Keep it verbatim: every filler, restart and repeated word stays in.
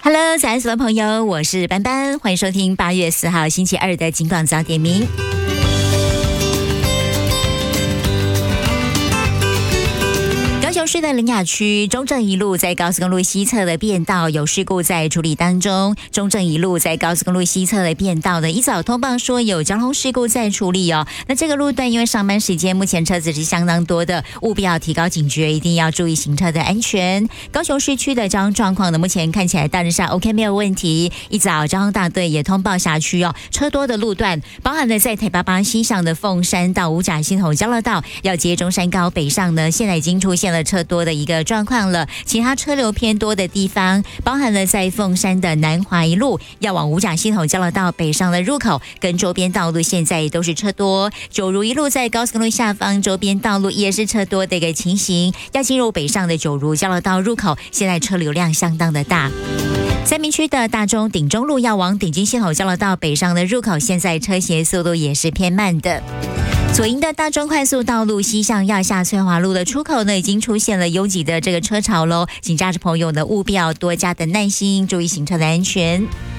Hello， 早安，所有朋友，我是班班，欢迎收听八月四号星期二的警广早点名。高雄市的苓雅区中正一路在高速公路西侧的变道有事故在处理当中，中正一路在高速公路西侧的变道呢，一早通报说有交通事故在处理哦。那这个路段因为上班时间，目前车子是相当多的，务必要提高警觉，一定要注意行车的安全。高雄市区的交通状况呢，目前看起来大致上 OK 没有问题。一早交通大队也通报辖区哦，车多的路段包含了在台八八西上的凤山到五甲系统交流道，要接中山高北上呢，现在已经出现了车多的一个状况了。其他车流偏多的地方包含了在凤山的南华一路要往五甲系统交流道北上的入口跟周边道路现在都是车多，九如一路在高速公路下方周边道路也是车多的一个情形，要进入北上的九如交流道入口现在车流量相当的大。三民区的大中顶中路要往顶金系统交流道北上的入口现在车行速度也是偏慢的。左营的大中快速道路西向要下翠华路的出口呢，已经出现了拥挤的这个车潮喽，请驾驶朋友呢务必要多加的耐心，注意行车的安全。